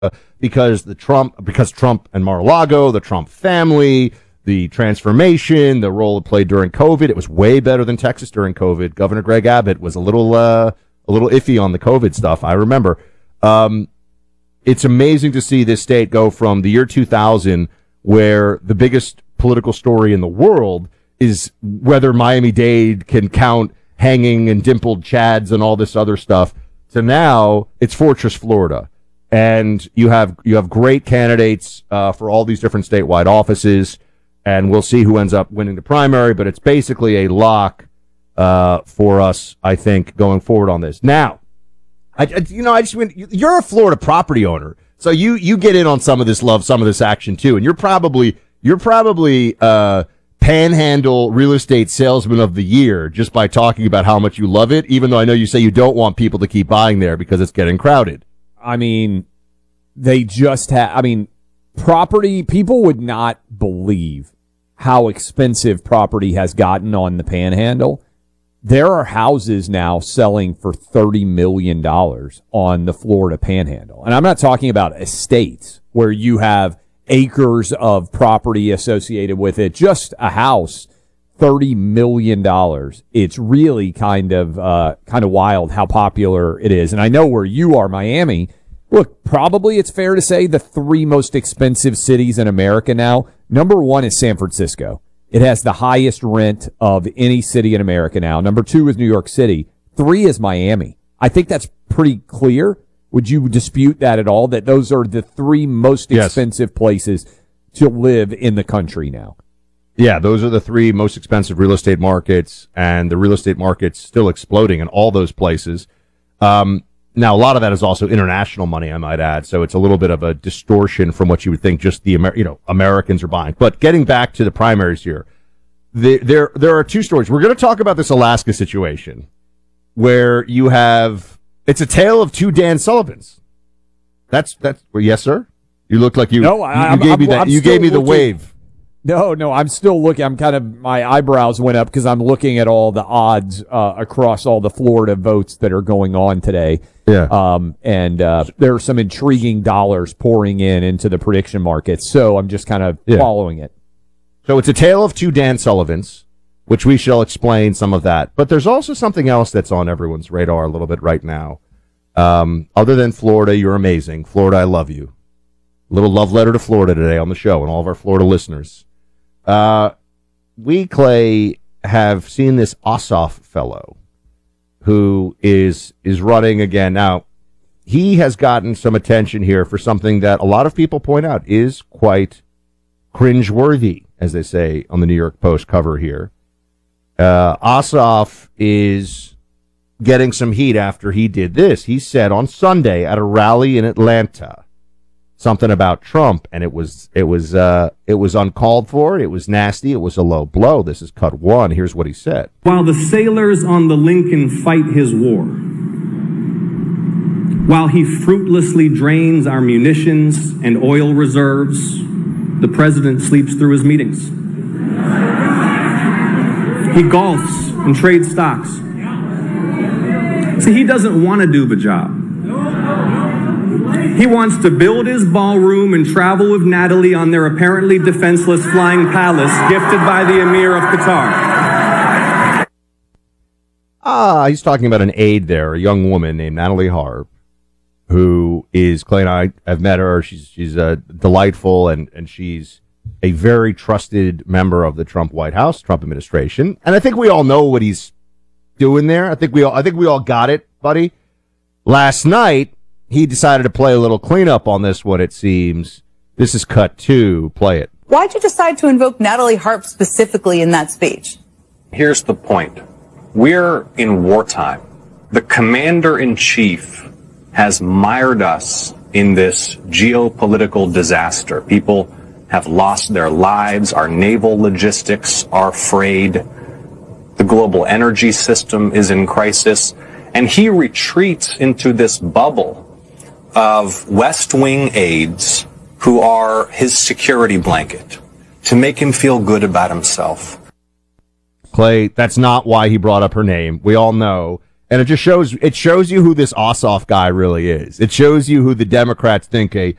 because Trump and Mar-a-Lago, the Trump family, the transformation, the role it played during COVID. It was way better than Texas during COVID. Governor Greg Abbott was a little iffy on the COVID stuff. I remember. It's amazing to see this state go from the year 2000, where the biggest political story in the world is whether Miami-Dade can count hanging and dimpled chads and all this other stuff, to now it's Fortress Florida. And you have great candidates for all these different statewide offices, and we'll see who ends up winning the primary, but it's basically a lock for us, I think, going forward on this. Now, you're a Florida property owner, so you get in on some of this love, some of this action too, and you're probably Panhandle Real Estate Salesman of the Year just by talking about how much you love it, even though I know you say you don't want people to keep buying there because it's getting crowded. I mean, they just have, property, people would not believe how expensive property has gotten on the Panhandle. There are houses now selling for $30 million on the Florida Panhandle. And I'm not talking about estates where you have acres of property associated with it, just a house, $30 million. It's really kind of wild how popular it is. And I know where you are, Miami. Look, probably it's fair to say the three most expensive cities in America now. Number one is San Francisco. It has the highest rent of any city in America now. Number two is New York City. Three is Miami. I think that's pretty clear. Would you dispute that at all, that those are the three most expensive places to live in the country now? Yeah, those are the three most expensive real estate markets, and the real estate market's still exploding in all those places. Now, a lot of that is also international money, I might add, so it's a little bit of a distortion from what you would think just the Americans are buying. But getting back to the primaries here, there are two stories. We're going to talk about this Alaska situation where you have, it's a tale of two Dan Sullivans. That's well, yes, sir. You look like you gave me the wave. No, I'm still looking. My eyebrows went up because I'm looking at all the odds across all the Florida votes that are going on today. Yeah. And there are some intriguing dollars pouring into the prediction markets. So I'm just kind of following it. So it's a tale of two Dan Sullivans, which we shall explain some of that. But there's also something else that's on everyone's radar a little bit right now. Other than Florida, you're amazing. Florida, I love you. A little love letter to Florida today on the show and all of our Florida listeners. We, Clay, have seen this Ossoff fellow who is running again. Now, he has gotten some attention here for something that a lot of people point out is quite cringeworthy, as they say on the New York Post cover here. Ossoff is getting some heat after he did this. He said on Sunday at a rally in Atlanta something about Trump, and it was uncalled for. It was nasty. It was a low blow. This is cut one. Here's what he said. While the sailors on the Lincoln fight his war, while he fruitlessly drains our munitions and oil reserves, the president sleeps through his meetings. He golfs and trades stocks. See, he doesn't want to do the job. He wants to build his ballroom and travel with Natalie on their apparently defenseless flying palace gifted by the Emir of Qatar. He's talking about an aide there, a young woman named Natalie Harp, who is, Clay and I have met her. She's delightful, and she's a very trusted member of the Trump White House, Trump administration. And I think we all know what he's doing there. I think we all got it, buddy. Last night, he decided to play a little cleanup on this one, it seems. This is cut two. Play it. Why'd you decide to invoke Natalie Harp specifically in that speech? Here's the point. We're in wartime. The commander-in-chief has mired us in this geopolitical disaster. People have lost their lives. Our naval logistics are frayed. The global energy system is in crisis. And he retreats into this bubble of West Wing aides who are his security blanket to make him feel good about himself. Clay, that's not why he brought up her name. We all know. And it shows you who this Ossoff guy really is. It shows you who the Democrats think a